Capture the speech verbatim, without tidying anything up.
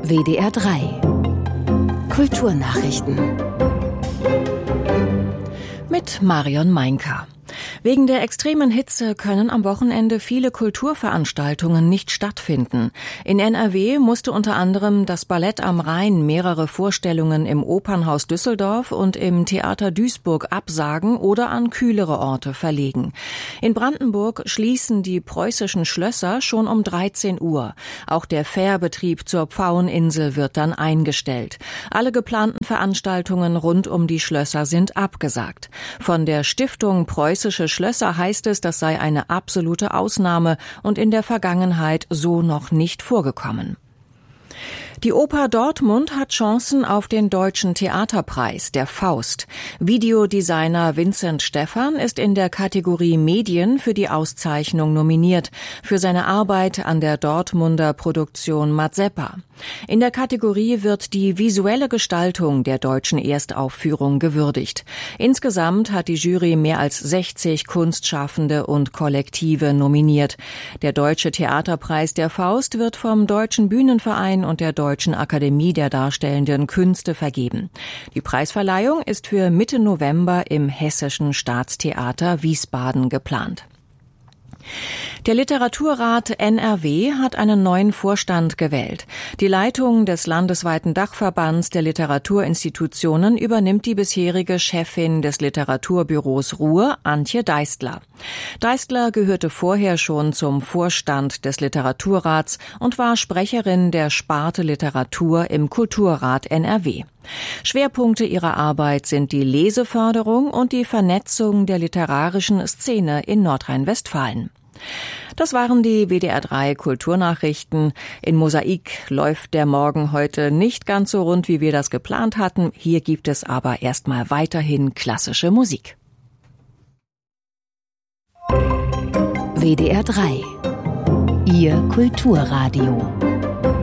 W D R drei Kulturnachrichten mit Marion Meinker. Wegen der extremen Hitze können am Wochenende viele Kulturveranstaltungen nicht stattfinden. In N R W musste unter anderem das Ballett am Rhein mehrere Vorstellungen im Opernhaus Düsseldorf und im Theater Duisburg absagen oder an kühlere Orte verlegen. In Brandenburg schließen die preußischen Schlösser schon um dreizehn Uhr. Auch der Fährbetrieb zur Pfaueninsel wird dann eingestellt. Alle geplanten Veranstaltungen rund um die Schlösser sind abgesagt. Von der Stiftung Preußische Schlösser heißt es, das sei eine absolute Ausnahme und in der Vergangenheit so noch nicht vorgekommen. Die Oper Dortmund hat Chancen auf den Deutschen Theaterpreis, der Faust. Videodesigner Vincent Stephan ist in der Kategorie Medien für die Auszeichnung nominiert, für seine Arbeit an der Dortmunder Produktion Mazeppa. In der Kategorie wird die visuelle Gestaltung der deutschen Erstaufführung gewürdigt. Insgesamt hat die Jury mehr als sechzig Kunstschaffende und Kollektive nominiert. Der Deutsche Theaterpreis, der Faust, wird vom Deutschen Bühnenverein und der Deutschen Akademie der Darstellenden Künste vergeben. Die Preisverleihung ist für Mitte November im Hessischen Staatstheater Wiesbaden geplant. Der Literaturrat N R W hat einen neuen Vorstand gewählt. Die Leitung des landesweiten Dachverbands der Literaturinstitutionen übernimmt die bisherige Chefin des Literaturbüros Ruhr, Antje Deistler. Deistler gehörte vorher schon zum Vorstand des Literaturrats und war Sprecherin der Sparte Literatur im Kulturrat N R W. Schwerpunkte ihrer Arbeit sind die Leseförderung und die Vernetzung der literarischen Szene in Nordrhein-Westfalen. Das waren die W D R drei Kulturnachrichten. In Mosaik läuft der Morgen heute nicht ganz so rund, wie wir das geplant hatten. Hier gibt es aber erstmal weiterhin klassische Musik. W D R drei, Ihr Kulturradio.